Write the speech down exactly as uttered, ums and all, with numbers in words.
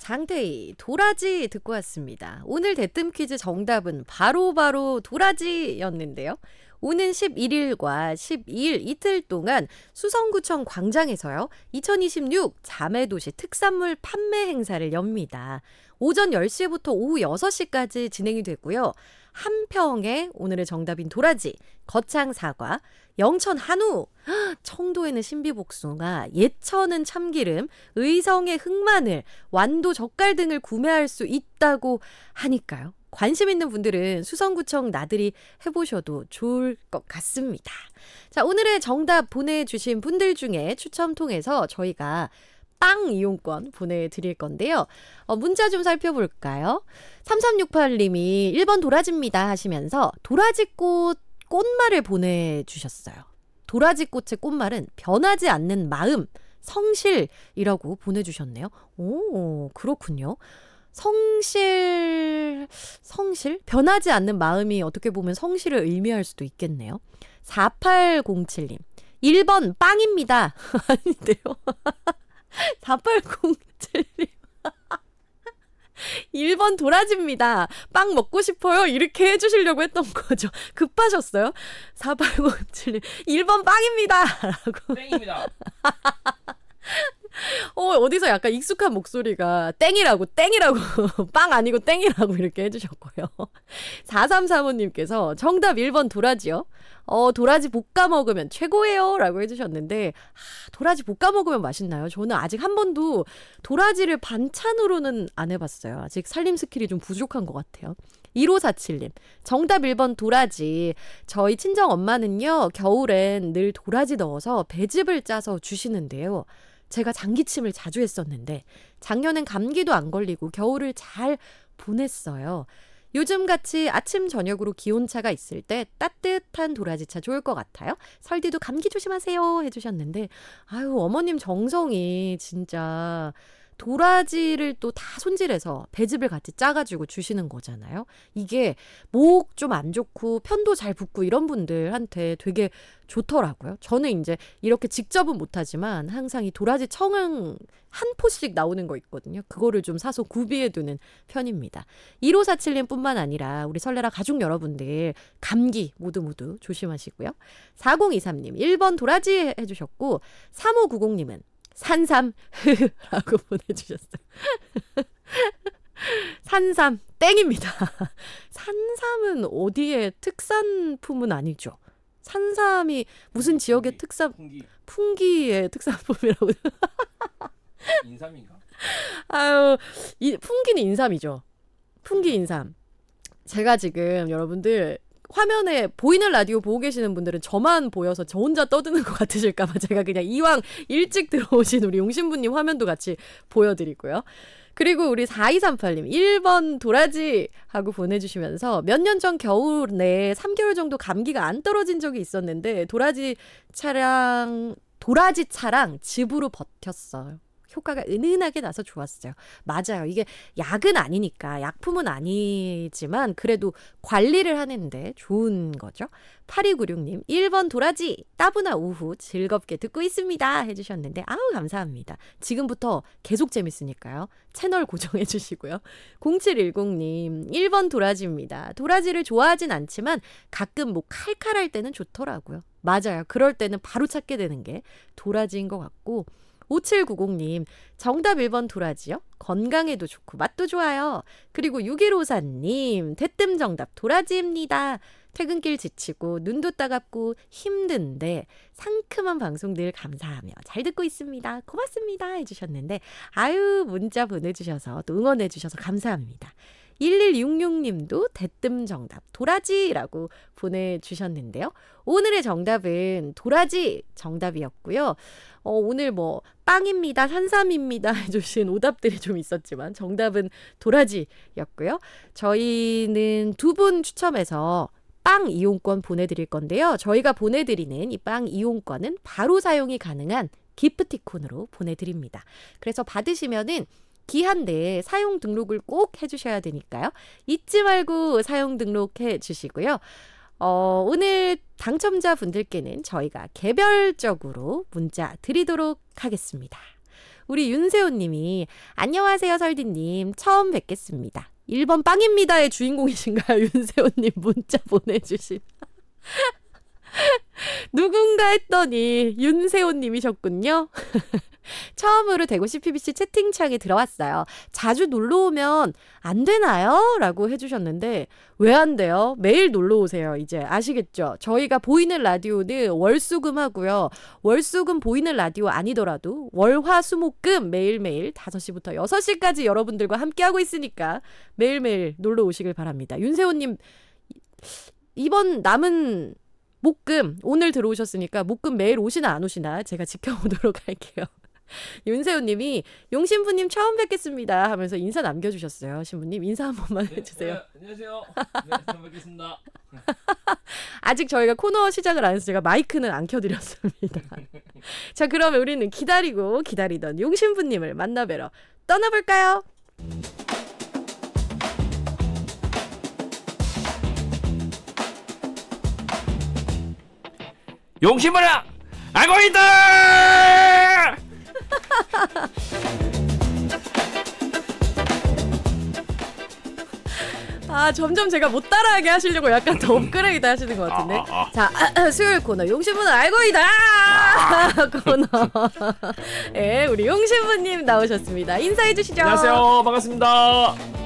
장태희 도라지 듣고 왔습니다. 오늘 대뜸 퀴즈 정답은 바로바로 바로 도라지였는데요. 오는 십일 일과 십이 일 이틀 동안 수성구청 광장에서요. 이천이십육 자매도시 특산물 판매 행사를 엽니다. 오전 열 시부터 오후 여섯 시까지 진행이 되고요. 한평에 오늘의 정답인 도라지, 거창 사과, 영천 한우, 청도에는 신비복숭아, 예천은 참기름, 의성의 흑마늘, 완도 젓갈 등을 구매할 수 있다고 하니까요. 관심 있는 분들은 수성구청 나들이 해보셔도 좋을 것 같습니다. 자, 오늘의 정답 보내주신 분들 중에 추첨 통해서 저희가 빵 이용권 보내드릴 건데요. 어, 문자 좀 살펴볼까요? 삼삼육팔 님이 일 번 도라지입니다 하시면서 도라지꽃 꽃말을 보내주셨어요. 도라지꽃의 꽃말은 변하지 않는 마음, 성실이라고 보내주셨네요. 오, 그렇군요. 성실, 성실? 변하지 않는 마음이 어떻게 보면 성실을 의미할 수도 있겠네요. 사팔공칠 님, 일 번 빵입니다. 아닌데요. 사팔공칠 님. 일 번 도라지입니다. 빵 먹고 싶어요. 이렇게 해주시려고 했던 거죠. 급하셨어요. 사팔공칠 님. 일 번 빵입니다. 라고. 땡입니다. 어, 어디서 약간 익숙한 목소리가 땡이라고 땡이라고 빵 아니고 땡이라고 이렇게 해주셨고요. 사삼삼오 님께서 정답 일 번 도라지요. 어, 도라지 볶아 먹으면 최고예요 라고 해주셨는데 아, 도라지 볶아 먹으면 맛있나요? 저는 아직 한 번도 도라지를 반찬으로는 안 해봤어요. 아직 살림 스킬이 좀 부족한 것 같아요. 일오사칠 님 정답 일 번 도라지. 저희 친정 엄마는요 겨울엔 늘 도라지 넣어서 배즙을 짜서 주시는데요. 제가 장기침을 자주 했었는데 작년엔 감기도 안 걸리고 겨울을 잘 보냈어요. 요즘같이 아침 저녁으로 기온차가 있을 때 따뜻한 도라지차 좋을 것 같아요. 설디도 감기 조심하세요 해주셨는데 아유 어머님 정성이 진짜 도라지를 또 다 손질해서 배즙을 같이 짜가지고 주시는 거잖아요. 이게 목 좀 안 좋고 편도 잘 붓고 이런 분들한테 되게 좋더라고요. 저는 이제 이렇게 직접은 못하지만 항상 이 도라지 청은 한 포씩 나오는 거 있거든요. 그거를 좀 사서 구비해두는 편입니다. 일오사칠 님 뿐만 아니라 우리 설레라 가족 여러분들 감기 모두 모두 조심하시고요. 사공이삼 님 일 번 도라지 해주셨고 삼오구공 님은 산삼 라고 보내주셨어요. 산삼 땡입니다. 산삼은 어디의 특산품은 아니죠. 산삼이 무슨 지역의 풍기, 특산 풍기. 풍기의 특산품이라고. 인삼인가? 아유, 이 풍기는 인삼이죠. 풍기 인삼. 제가 지금 여러분들 화면에 보이는 라디오 보고 계시는 분들은 저만 보여서 저 혼자 떠드는 것 같으실까 봐 제가 그냥 이왕 일찍 들어오신 우리 용신부님 화면도 같이 보여드리고요. 그리고 우리 사이삼팔 님 일 번 도라지 하고 보내주시면서 몇 년 전 겨울에 삼 개월 정도 감기가 안 떨어진 적이 있었는데 도라지 차랑 도라지 차랑 즙으로 버텼어요. 효과가 은은하게 나서 좋았어요. 맞아요. 이게 약은 아니니까 약품은 아니지만 그래도 관리를 하는데 좋은 거죠. 팔이구육 님 일 번 도라지 따분한 오후 즐겁게 듣고 있습니다 해주셨는데 아우 감사합니다. 지금부터 계속 재밌으니까요. 채널 고정해 주시고요. 공칠일공 님 일 번 도라지입니다. 도라지를 좋아하진 않지만 가끔 뭐 칼칼할 때는 좋더라고요. 맞아요. 그럴 때는 바로 찾게 되는 게 도라지인 것 같고 오칠구공 님 정답 일 번 도라지요. 건강에도 좋고 맛도 좋아요. 그리고 육일오사 님 대뜸 정답 도라지입니다. 퇴근길 지치고 눈도 따갑고 힘든데 상큼한 방송 늘 감사하며 잘 듣고 있습니다. 고맙습니다 해주셨는데 아유 문자 보내주셔서 또 응원해주셔서 감사합니다. 일일육육 님도 대뜸 정답 도라지라고 보내주셨는데요. 오늘의 정답은 도라지 정답이었고요. 어, 오늘 뭐 빵입니다, 산삼입니다 해주신 오답들이 좀 있었지만 정답은 도라지였고요. 저희는 두 분 추첨해서 빵 이용권 보내드릴 건데요. 저희가 보내드리는 이 빵 이용권은 바로 사용이 가능한 기프티콘으로 보내드립니다. 그래서 받으시면은 기한 내에 사용 등록을 꼭 해주셔야 되니까요. 잊지 말고 사용 등록해 주시고요. 어, 오늘 당첨자 분들께는 저희가 개별적으로 문자 드리도록 하겠습니다. 우리 윤세호님이 안녕하세요 설디님 처음 뵙겠습니다. 일 번 빵입니다의 주인공이신가요? 윤세호님 문자 보내주신 누군가 했더니 윤세호님이셨군요. 처음으로 대구 씨피비씨 채팅창에 들어왔어요. 자주 놀러오면 안 되나요? 라고 해주셨는데 왜 안 돼요? 매일 놀러오세요. 이제 아시겠죠? 저희가 보이는 라디오는 월수금 하고요. 월수금 보이는 라디오 아니더라도 월화수목금 매일매일 다섯 시부터 여섯 시까지 여러분들과 함께하고 있으니까 매일매일 놀러오시길 바랍니다. 윤세호님 이번 남은 목금 오늘 들어오셨으니까 목금 매일 오시나 안 오시나 제가 지켜보도록 할게요. 윤세호님이 용신부님 처음 뵙겠습니다 하면서 인사 남겨주셨어요. 신부님 인사 한 번만 네, 해주세요. 네, 안녕하세요. 네, 처음 뵙겠습니다. 아직 저희가 코너 시작을 안 해서 제가 마이크는 안 켜드렸습니다. 자 그러면 우리는 기다리고 기다리던 용신부님을 만나뵈러 떠나볼까요? 용신부라 알고 있다. 아 점점 제가 못 따라하게 하시려고 약간 더 업그레이드 하시는 것 같은데. 아, 아, 아. 자 아, 아, 수요일 코너 용신부는 알고 있다 아! 코너. 예, 우리 용신부님 나오셨습니다. 인사해 주시죠. 안녕하세요. 반갑습니다.